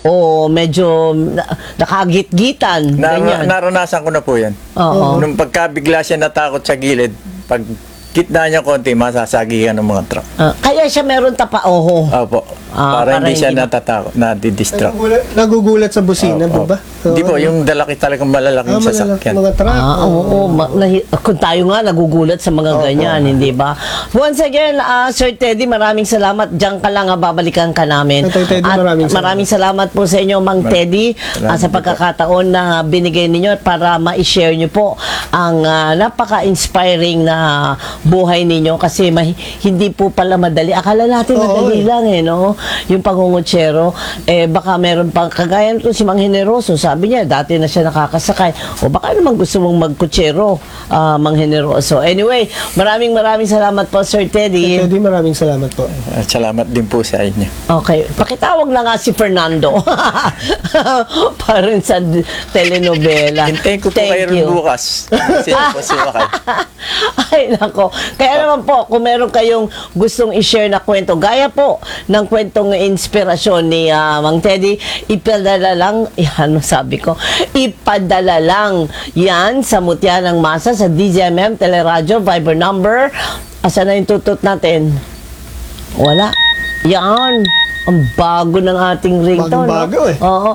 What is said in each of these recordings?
o medyo nakagit-gitan. Ganyan. Naranasan ko na po yan. Oo. Nung pagkabigla siya natakot sa gilid, pag gitna niya konti, masasagihan ng mga truck. Kaya siya meron tapaoho. Opo. Para hindi siya natatakot, nadidistract. Nagugulat sa busina, di ba? Hindi po, yung dalaki talagang malalaking sasakyan. Mga truck. Oo. Kung tayo nga nagugulat sa mga ganyan, hindi ba? Once again, Sir Teddy, maraming salamat. Diyan ka lang, babalikan ka namin. Teddy, At maraming salamat po sa inyo, Mang Teddy, sa pagkakataon na binigay ninyo para ma-share nyo po ang napaka-inspiring na buhay ninyo kasi hindi po pala madali. Akala natin madali lang no? Yung pangungutsero, baka meron pang kagaya nito si Mang Generoso, sabi niya, dati na siya nakakasakay. O baka naman gusto mong magkutsero, Mang Generoso. Anyway, maraming salamat po, Sir Teddy. Sir Teddy, maraming salamat po. Salamat din po sa inyo. Okay, pakitawag na nga si Fernando. Parang sa telenovela. Hintayin ko po kayo rin bukas. Kasi po sumakay. Ay, nako. Kaya naman po, kung meron kayong gustong i-share na kwento, gaya po ng kwentong inspirasyon ni Mang Teddy, ipadala lang, sabi ko, ipadala lang yan sa Mutya ng Masa, sa DZMM, Teleradyo, Viber number. Asan na yung tutot natin? Wala. Yan. Ang bago ng ating ringtone. Bago eh. Oo.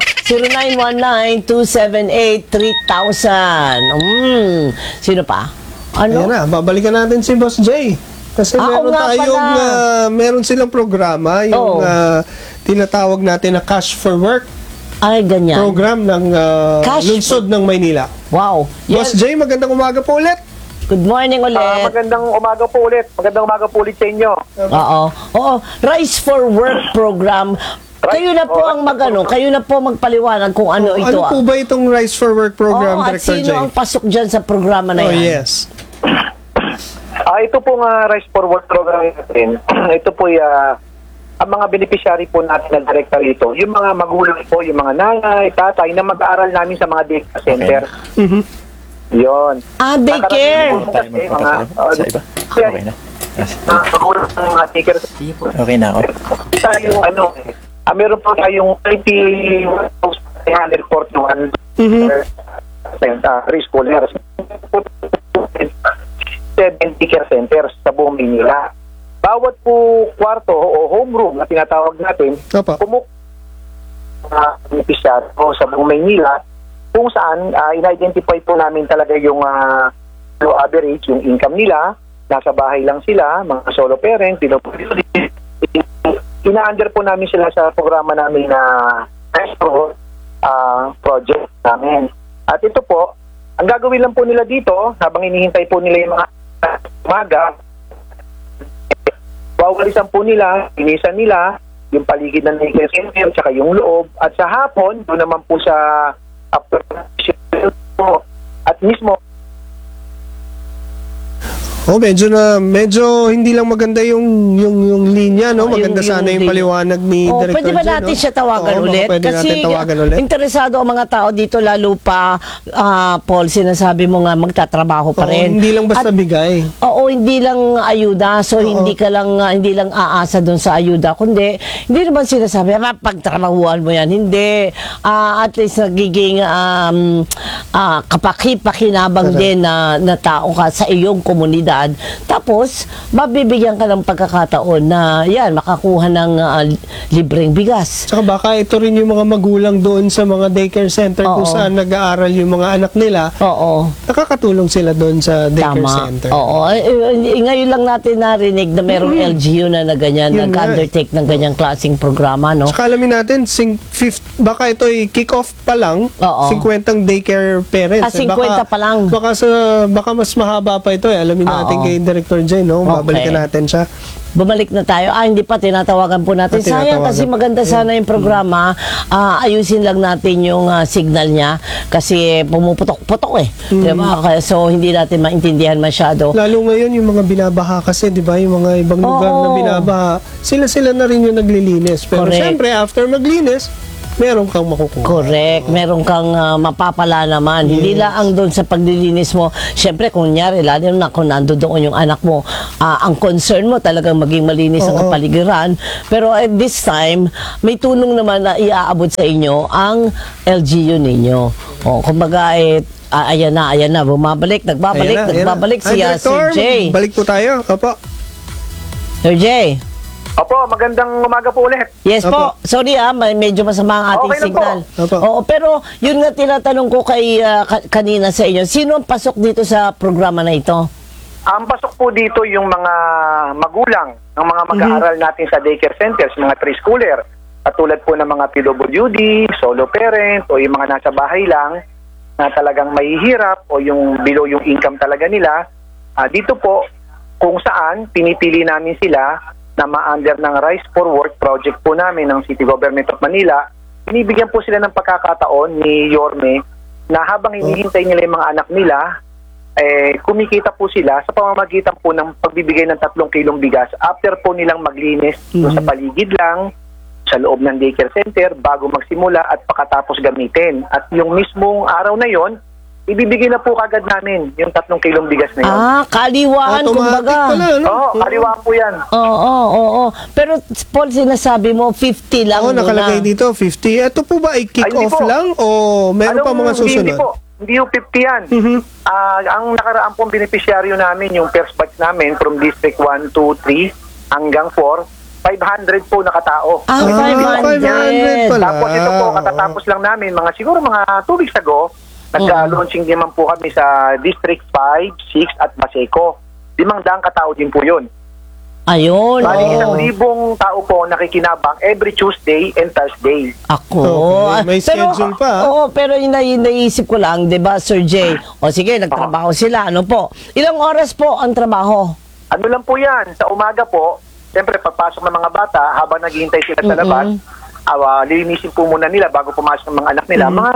0919-278-3000. Sino pa? Ano? Ayan na, babalikan natin si Boss Jay. Kasi meron silang programa, yung tinatawag natin na Cash for Work. Ay, ganyan. Program ng lungsod ng Maynila. Wow. Boss Jay, magandang umaga po ulit. Good morning ulit. Magandang umaga po ulit. Magandang umaga po ulit sa inyo. Oo. Rise for Work program. Kayo na po ang kayo na po magpaliwanag kung ano ito. Ano po ba itong Rise for Work program, Director Jay? At sino ang pasok dyan sa programa na yan? Yes. Ito pong Rise for Work program natin. Ito po ang mga beneficiary po natin na direkta rito. Yung mga magulang po, yung mga nanay, tatay na mag-aaral namin sa mga daycare center. Yun. Daycare. Tayo magpapatalo sa iba. Okay na. Magulang ng mga daycare. Okay na ako. Meron po tayong 21,341 preschoolers. 7 daycare centers sa buong Manila. Bawat po kwarto o homeroom na tinatawag natin, beneficiary po sa buong Manila, kung saan in-identify po namin talaga yung low average, yung income nila, nasa bahay lang sila, mga solo parent, ina-under po namin sila sa programa namin na project namin. At ito po, ang gagawin lang po nila dito, habang hinihintay po nila yung mga umaga, wawalisan po nila, inisan nila yung paligid ng daycare center, tsaka yung loob, at sa hapon, doon naman po sa after at mismo medyo hindi lang maganda yung linya, no? Maganda sana yung paliwanag ni Director Pwede ba natin siya tawagan ulit? Kasi interesado ang mga tao dito, lalo pa, Paul, sinasabi mo nga magtatrabaho pa rin. Hindi lang basta bigay. Oo, hindi lang ayuda. So, hindi lang aasa doon sa ayuda. Kundi, hindi naman sinasabi, pagtrabahuan mo yan. Hindi. At least nagiging kapaki-pakinabang din na tao ka sa iyong komunidad. Tapos, mabibigyan ka ng pagkakataon na yan, makakuha ng libreng bigas. Saka baka ito rin yung mga magulang doon sa mga daycare center kung saan nag-aaral yung mga anak nila. Oo. Nakakatulong sila doon sa daycare center. Oo. Ngayon lang natin narinig na merong LGU na ganyan, nag-undertake ng ganyang klaseng programa, no? Saka alamin natin, baka ito ay kick-off pa lang, 50 daycare parents. 50 pa lang. Baka mas mahaba pa ito. Alamin natin kay Director Jay, no? Babalikan natin siya. Bumalik na tayo. Hindi pa, tinatawagan po natin. Sayang kasi maganda sana yung programa. Ayusin lang natin yung signal niya kasi pumuputok-putok eh. Diba? So, hindi natin maintindihan masyado. Lalo ngayon, yung mga binabaha kasi, di ba? Yung mga ibang lugar na binabaha, sila na rin yung naglilinis. Pero syempre, after maglinis, meron kang makukuha. Correct. Meron kang mapapala naman. Hindi lang doon sa paglilinis mo. Siyempre, kung nyari, lalo na kung nando doon yung anak mo, ang concern mo talagang maging malinis ang Oo. kapaligiran. Pero at this time, may tulong naman na iaabot sa inyo ang LGU ninyo. O, kumbaga, ayan na, nagbabalik si Director, Jay. balik po tayo. Opo. Sir Jay. Opo, magandang umaga po ulit. Yes po. Opo. Sorry medyo masama ang ating Okay lang po. signal. Opo. Oo, pero yun nga tinatanong ko kay kanina sa inyo. Sino ang pasok dito sa programa na ito? Ang pasok po dito yung mga magulang ng mga mag-aaral natin sa daycare centers, mga preschooler, katulad po ng mga PWD, solo parent, o yung mga nasa bahay lang na talagang mahihirap o yung below yung income talaga nila. Dito po, kung saan pinipili namin sila na ma-under ng Rice for Work project po namin ng City Government of Manila, binibigyan po sila ng pagkakataon ni Yorme na habang hinihintay nila yung mga anak nila, kumikita po sila sa pamamagitan po ng pagbibigay ng 3 kilong bigas after po nilang maglinis doon sa paligid lang, sa loob ng daycare center, bago magsimula at pakatapos gamitin. At yung mismong araw na yon, ibibigay na po kagad namin yung 3 kilong bigas na yun. Kaliwaan, Automatic kumbaga. pala, no? Oo, kaliwaan po yan. Oo. Pero Paul, sinasabi mo 50 lang Ako muna. nakalagay dito, 50. Ito po ba ay Ay, hindi kick-off po. lang o meron pa mga Hindi susunod? po. Hindi yung 50 yan. Ang nakaraan pong beneficiaryo namin, yung first batch namin from District 1, 2, 3 hanggang 4, 500 po nakatao. 500 pala. Tapos ito po, katatapos lang namin, siguro mga 2 weeks ago, nag-launching naman po kami sa District 5, 6 at Baseco. 500 katao din po yun. Ayun. Bali, 1,000 tao po nakikinabang every Tuesday and Thursday. Ako. Okay, may schedule pa. Oo, pero yung naisip ko lang, 'di ba, Sir Jay? O sige, nagtrabaho sila. Ano po? Ilang oras po ang trabaho? Ano lang po yan, sa umaga po, siyempre pagpasok ng mga bata, habang naghihintay sila sa labas, lilinisin po muna nila bago pumasok ng mga anak nila. Mga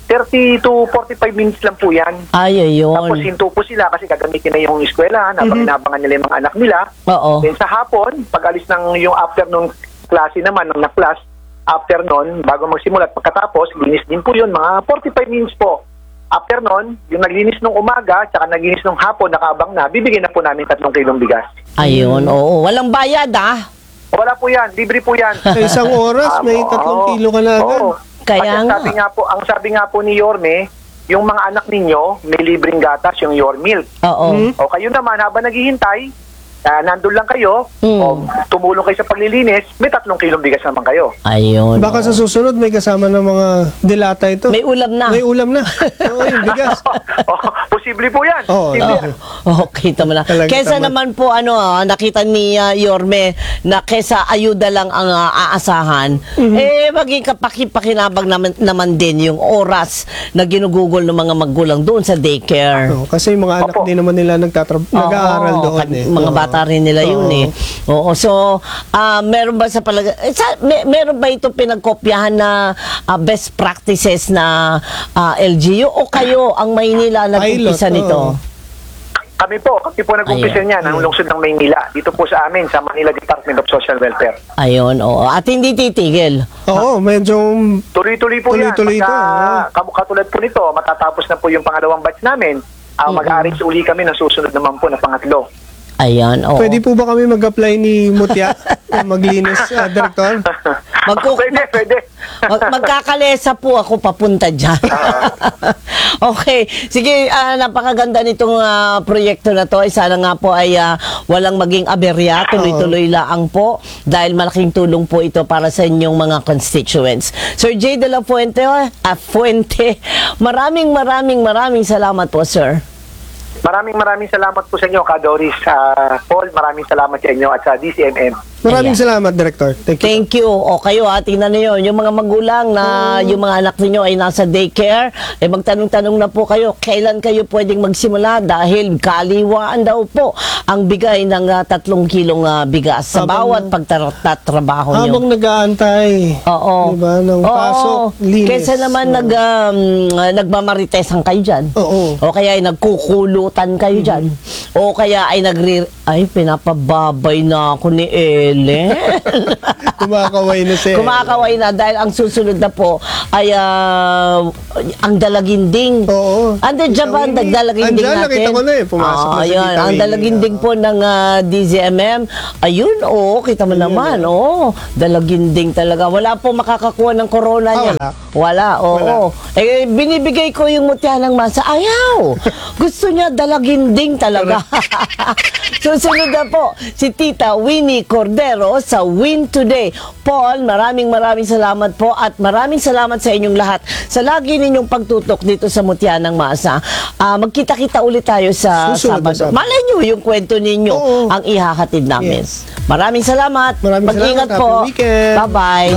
30 to 45 minutes lang po yan. Ayun. Tapos hinto po sila kasi gagamitin na yung eskwelahan habang inabangan nila yung mga anak nila. Oo. Then sa hapon, pag alis ng yung afternoon klase naman, ng na-class, afternoon, bago magsimula at pagkatapos, linis din po yun, mga 45 minutes po. After nun, yung naglinis nung umaga, tsaka naglinis nung hapon, nakaabang na, bibigyan na po namin 3 kilong bigas. Ayun, oo. Walang bayad, Wala po yan, libre po yan. Sa isang oras, may 3 kilo ka na agad. Oo. Kaya Kasi nga. ang sabi nga po ni Yorme, yung mga anak ninyo, may libreng gatas, yung Your Milk. Oo. O kayo naman, habang naghihintay, nandun lang kayo, o tumulong kayo sa paglilinis, may 3 kilong bigas naman kayo. Ayun. Baka sa susunod may kasama ng mga dilata ito. May ulam na. May ulam na. Oo, yung bigas. Posible po yan. Oo, Posible yan. Okay, tama na. Talaga Kesa tama. naman po, nakita ni Yorme na kesa ayuda lang ang aasahan, maging kapakipakinabang naman din yung oras na ginugugol ng mga magulang doon sa daycare. Oo, kasi yung mga anak Opo. din naman nila nag-aaral Oo, doon. mga bata rin nila yun Oo, so meron ba sa meron ba ito pinagkopyahan na best practices na LGU o kayo ang Maynila nag-umpisa Pilot, nito? oo. Kami po nag-umpisa niyan ang lungsod ng Maynila. Dito po sa amin, sa Manila Department of Social Welfare. Ayun, oo. At hindi titigil. Oo, medyo Tuloy-tuloy po yan. Tuloy-tuloy ito, Katulad po nito, matatapos na po yung pangalawang batch namin. Mag-arrange uli kami ng susunod naman po na pangatlo. Ayan, oo. pwede po ba kami mag-apply ni Mutya na maglinis, Director? Pwede. Magkakalesa po ako papunta dyan. Okay. Sige, napakaganda nitong proyekto na to. Sana nga po ay walang maging aberya. Tuloy-tuloy lang po. Dahil malaking tulong po ito para sa inyong mga constituents. Sir Jay de la Fuente, maraming salamat po, sir. Maraming salamat po sa inyo, Ka Doris. Paul, maraming salamat sa inyo at sa DCMM. Maraming salamat, Director. Thank you. Thank you. O kayo, tingnan niyo yung mga magulang na yung mga anak niyo ay nasa daycare, magtanong-tanong na po kayo, kailan kayo pwedeng magsimula dahil kaliwaan daw po ang bigay ng 3 kilong bigas sa bawat pagtatrabaho niyo. Habang nag-aantay. Oo. Diba, ng pasok, linis. Kesa naman nagmamaritesan kayo dyan. Oo. O kaya ay nagkukulutan kayo dyan. O kaya ay pinapababay na ako ni Ellen. Kumakaway na siya. Kumakaway na dahil ang susunod na po ay ang dalaginding. Oo. Andun dyan ba ang dalaginding Andyan, natin? nakita ko na eh. Pumasok na si ayun, Tita ang Winnie. dalaginding po ng DZMM. Ayun, kita mo naman. Dalaginding talaga. Wala po makakakuha ng corona niya. Wala, oo. Eh, binibigay ko yung mutya ng masa. Ayaw! Gusto niya dalaginding talaga. Susunod na po, si Tita Winnie Cordero sa Win Today. Paul, maraming salamat po at maraming salamat sa inyong lahat sa lagi ninyong pagtutok dito sa Mutya ng Masa. Magkita-kita ulit tayo sa Susunod na Sabado. Sabado. Malay nyo yung kwento ninyo Oo. ang ihahatid namin. Yes. Maraming salamat. Maraming Mag-ingat salamat. po. Happy weekend. Bye-bye.